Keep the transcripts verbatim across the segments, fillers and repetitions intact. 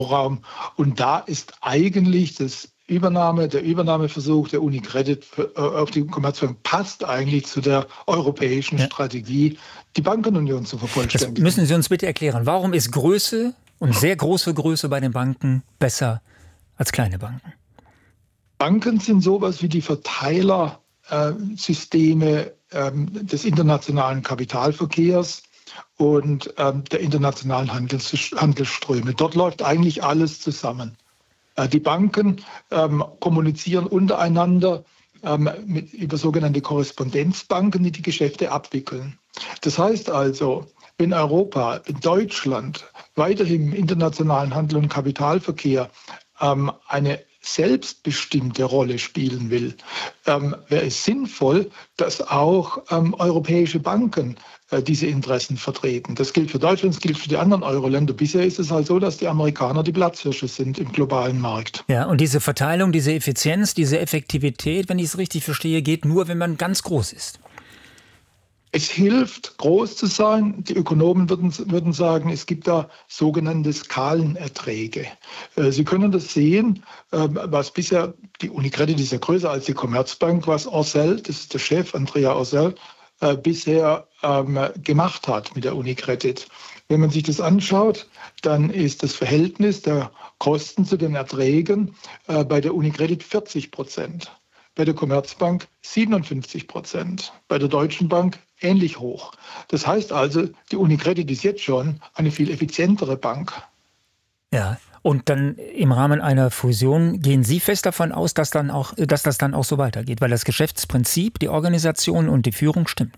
Raum. Und da ist eigentlich das Übernahme, der Übernahmeversuch der UniCredit auf die Commerzbank passt eigentlich zu der europäischen ja. Strategie, die Bankenunion zu vervollständigen. Das müssen Sie uns bitte erklären. Warum ist Größe und sehr große Größe bei den Banken besser als kleine Banken? Banken sind sowas wie die Verteilersysteme ähm, des internationalen Kapitalverkehrs und ähm, der internationalen Handels Handelsströme. Dort läuft eigentlich alles zusammen. Äh, die Banken ähm, kommunizieren untereinander ähm, mit, über sogenannte Korrespondenzbanken, die die Geschäfte abwickeln. Das heißt also, wenn Europa, in Deutschland weiterhin im internationalen Handel und Kapitalverkehr ähm, eine selbstbestimmte Rolle spielen will, ähm, wäre es sinnvoll, dass auch ähm, europäische Banken äh, diese Interessen vertreten. Das gilt für Deutschland, das gilt für die anderen Euro-Länder. Bisher ist es halt so, dass die Amerikaner die Platzhirsche sind im globalen Markt. Ja, und diese Verteilung, diese Effizienz, diese Effektivität, wenn ich es richtig verstehe, geht nur, wenn man ganz groß ist. Es hilft, groß zu sein. Die Ökonomen würden, würden sagen, es gibt da sogenannte Skalenerträge. Sie können das sehen, was bisher, die UniCredit ist ja größer als die Commerzbank, was Orcel, das ist der Chef, Andrea Orcel, bisher gemacht hat mit der UniCredit. Wenn man sich das anschaut, dann ist das Verhältnis der Kosten zu den Erträgen bei der UniCredit vierzig Prozent. Bei der Commerzbank siebenundfünfzig Prozent, bei der Deutschen Bank ähnlich hoch. Das heißt also, die UniCredit ist jetzt schon eine viel effizientere Bank. Ja, und dann im Rahmen einer Fusion gehen Sie fest davon aus, dass, dann auch, dass das dann auch so weitergeht, weil das Geschäftsprinzip, die Organisation und die Führung stimmt?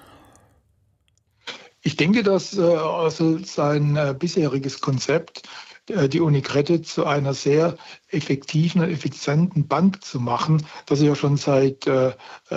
Ich denke, dass äh, also sein äh, bisheriges Konzept, die UniCredit zu einer sehr effektiven und effizienten Bank zu machen, das er ja schon seit äh,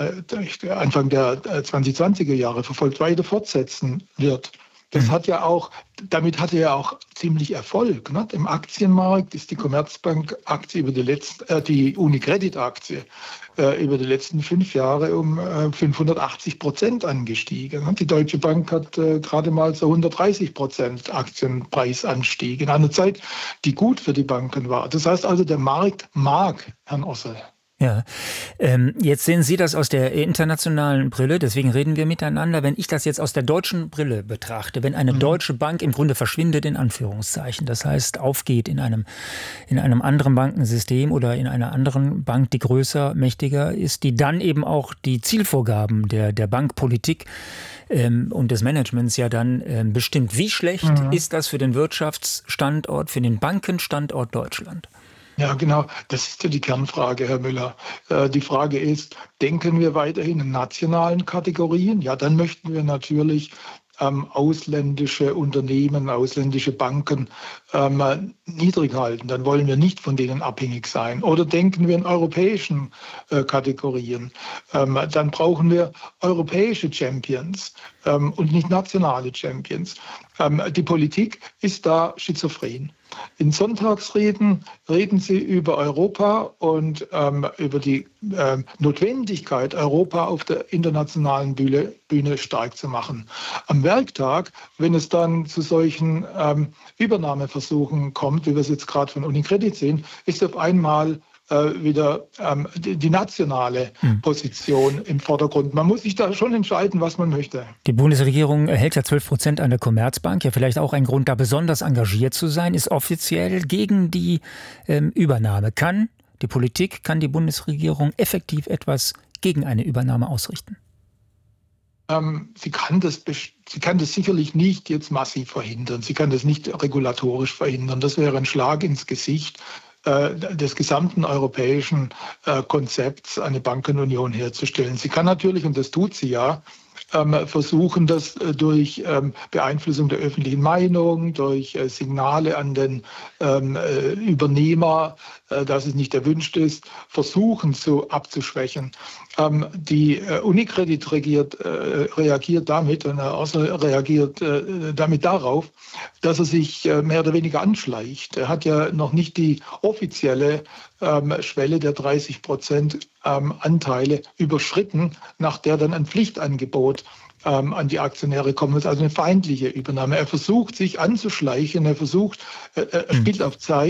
Anfang der zwanzig-zwanziger Jahre verfolgt, weiter fortsetzen wird. Das hat ja auch, damit hatte er auch ziemlich Erfolg. Ne? Im Aktienmarkt ist die Commerzbank-Aktie über die letzten, äh, die UniCredit-Aktie äh, über die letzten fünf Jahre um äh, fünfhundertachtzig Prozent angestiegen. Ne? Die Deutsche Bank hat äh, gerade mal so hundertdreißig Prozent Aktienpreisanstieg in einer Zeit, die gut für die Banken war. Das heißt also, der Markt mag Herrn Orcel. Ja, ähm, jetzt sehen Sie das aus der internationalen Brille, deswegen reden wir miteinander. Wenn ich das jetzt aus der deutschen Brille betrachte, wenn eine mhm. deutsche Bank im Grunde verschwindet, in Anführungszeichen, das heißt aufgeht in einem, in einem anderen Bankensystem oder in einer anderen Bank, die größer, mächtiger ist, die dann eben auch die Zielvorgaben der, der Bankpolitik ähm, und des Managements ja dann ähm, bestimmt. Wie schlecht mhm. ist das für den Wirtschaftsstandort, für den Bankenstandort Deutschland? Ja, genau. Das ist ja die Kernfrage, Herr Müller. Äh, die Frage ist, denken wir weiterhin in nationalen Kategorien? Ja, dann möchten wir natürlich ähm, ausländische Unternehmen, ausländische Banken ähm, niedrig halten. Dann wollen wir nicht von denen abhängig sein. Oder denken wir in europäischen äh, Kategorien? Ähm, dann brauchen wir europäische Champions ähm, und nicht nationale Champions. Ähm, die Politik ist da schizophren. In Sonntagsreden reden sie über Europa und ähm, über die ähm, Notwendigkeit, Europa auf der internationalen Bühne, Bühne stark zu machen. Am Werktag, wenn es dann zu solchen ähm, Übernahmeversuchen kommt, wie wir es jetzt gerade von UniCredit sehen, ist auf einmal wieder ähm, die, die nationale hm. Position im Vordergrund. Man muss sich da schon entscheiden, was man möchte. Die Bundesregierung erhält ja zwölf Prozent an der Commerzbank. Ja, vielleicht auch ein Grund, da besonders engagiert zu sein, ist offiziell gegen die ähm, Übernahme. Kann die Politik, kann die Bundesregierung effektiv etwas gegen eine Übernahme ausrichten? Ähm, sie kann das, sie kann das sicherlich nicht jetzt massiv verhindern. Sie kann das nicht regulatorisch verhindern. Das wäre ein Schlag ins Gesicht des gesamten europäischen äh, Konzepts, eine Bankenunion herzustellen. Sie kann natürlich, und das tut sie ja, ähm, versuchen, das äh, durch ähm, Beeinflussung der öffentlichen Meinung, durch äh, Signale an den ähm, äh, Übernehmer, äh, dass es nicht erwünscht ist, versuchen zu abzuschwächen. Ähm, die äh, UniCredit reagiert, äh, reagiert damit, und Herr Orcel reagiert äh, damit darauf, dass er sich äh, mehr oder weniger anschleicht. Er hat ja noch nicht die offizielle ähm, Schwelle der dreißig Prozent ähm, Anteile überschritten, nach der dann ein Pflichtangebot ähm, an die Aktionäre kommen muss, also eine feindliche Übernahme. Er versucht, sich anzuschleichen, er versucht, äh, er Hm. spielt auf Zeit.